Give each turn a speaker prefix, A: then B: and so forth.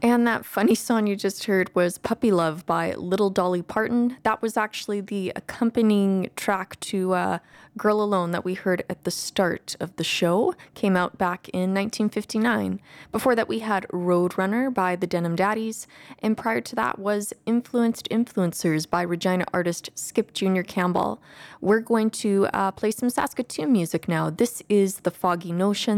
A: And that funny song you just heard was Puppy Love by Little Dolly Parton. That was actually the accompanying track to Girl Alone that we heard at the start of the show. Came out back in 1959. Before that, we had Roadrunner by the Denim Daddies. And prior to that was Influenced Influencers by Regina artist Skip Jr. Campbell. We're going to play some Saskatoon music now. This is The Foggy Notion.